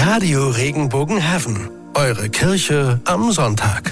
Radio Regenbogen Heaven. Eure Kirche am Sonntag.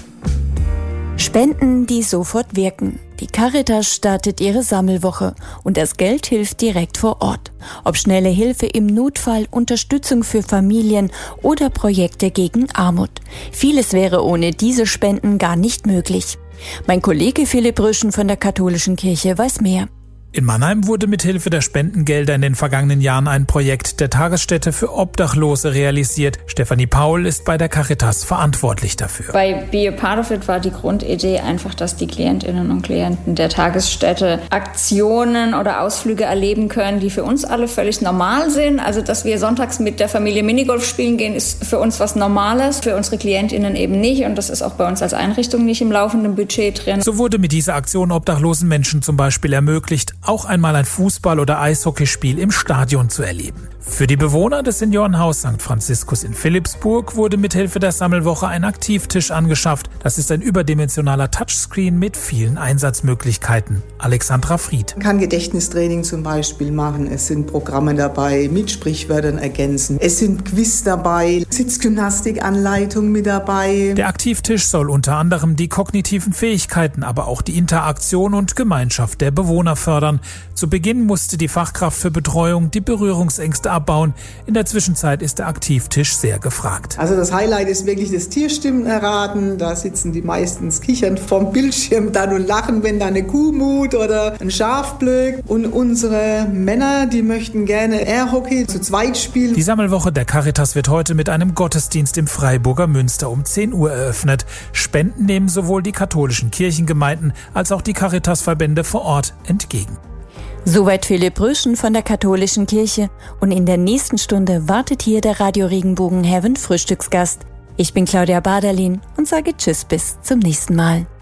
Spenden, die sofort wirken. Die Caritas startet ihre Sammelwoche und das Geld hilft direkt vor Ort. Ob schnelle Hilfe im Notfall, Unterstützung für Familien oder Projekte gegen Armut. Vieles wäre ohne diese Spenden gar nicht möglich. Mein Kollege Philipp Rüschen von der Katholischen Kirche weiß mehr. In Mannheim wurde mithilfe der Spendengelder in den vergangenen Jahren ein Projekt der Tagesstätte für Obdachlose realisiert. Stefanie Paul ist bei der Caritas verantwortlich dafür. Bei Be a Part of It war die Grundidee einfach, dass die Klientinnen und Klienten der Tagesstätte Aktionen oder Ausflüge erleben können, die für uns alle völlig normal sind. Also, dass wir sonntags mit der Familie Minigolf spielen gehen, ist für uns was Normales, für unsere Klientinnen eben nicht. Und das ist auch bei uns als Einrichtung nicht im laufenden Budget drin. So wurde mit dieser Aktion obdachlosen Menschen zum Beispiel ermöglicht, auch einmal ein Fußball- oder Eishockeyspiel im Stadion zu erleben. Für die Bewohner des Seniorenhaus St. Franziskus in Philippsburg wurde mithilfe der Sammelwoche ein Aktivtisch angeschafft. Das ist ein überdimensionaler Touchscreen mit vielen Einsatzmöglichkeiten. Alexandra Fried. Man kann Gedächtnistraining zum Beispiel machen. Es sind Programme dabei, mit Sprichwörtern ergänzen. Es sind Quiz dabei, Sitzgymnastikanleitung mit dabei. Der Aktivtisch soll unter anderem die kognitiven Fähigkeiten, aber auch die Interaktion und Gemeinschaft der Bewohner fördern. Zu Beginn musste die Fachkraft für Betreuung die Berührungsängste abbauen. In der Zwischenzeit ist der Aktivtisch sehr gefragt. Also das Highlight ist wirklich das Tierstimmen erraten. Da sitzen die meistens kichernd vorm Bildschirm dann und lachen, wenn da eine Kuh mut oder ein Schaf blökt. Und unsere Männer, die möchten gerne Airhockey zu zweit spielen. Die Sammelwoche der Caritas wird heute mit einem Gottesdienst im Freiburger Münster um 10 Uhr eröffnet. Spenden nehmen sowohl die katholischen Kirchengemeinden als auch die Caritas-Verbände vor Ort entgegen. Soweit Philipp Rüschen von der Katholischen Kirche und in der nächsten Stunde wartet hier der Radio Regenbogen Heaven Frühstücksgast. Ich bin Claudia Baderlin und sage Tschüss bis zum nächsten Mal.